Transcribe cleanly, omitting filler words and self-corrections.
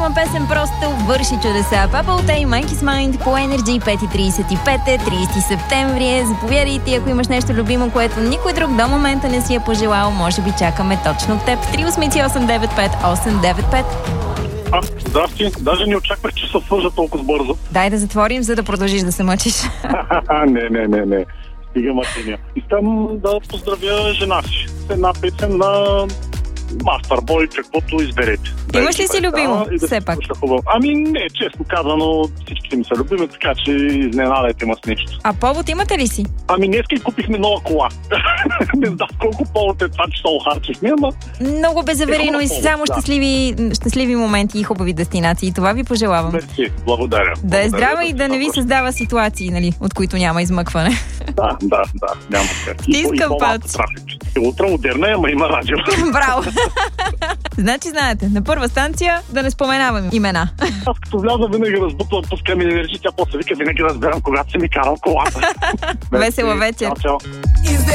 любима песен просто върши чудеса. Papa Otay, Monkey's Mind по Energy, 5:35, 30 септември. Заповядайте, ако имаш нещо любимо, което никой друг до момента не си е пожелал, може би чакаме точно теб. 388-895-895. Здрасти. Даже не очаквах, че се свържа толкова бързо. Дай да затворим, за да продължиш да се мъчиш. Не. Стига мъчения. Искам да поздравя жена си. Една песен на Мастербой, каквото изберете. Имаш ли си любимо, все пак? Ами не, честно казано, всички ми са любими, така че изненадайте ме с нещо. А повод имате ли си? Ами днеска и купихме нова кола. Не знам колко повод е това, че се охарчихме, ама... Много безаверийно и само щастливи моменти и хубави дестинации. Това ви пожелавам. Мерси, благодаря. Да е здрава и да не ви създава ситуации, нали, от които няма измъкване. Да, няма как. Стискам пац. Ултрамодерна, ама има радио. Браво! Значи знаете, на първа станция да не споменавам имена. Аз като вляза винаги разбутвам, пускам енергия, тя после вика винаги разбирам, когато се ми карал колата. Весела вечер! Чао.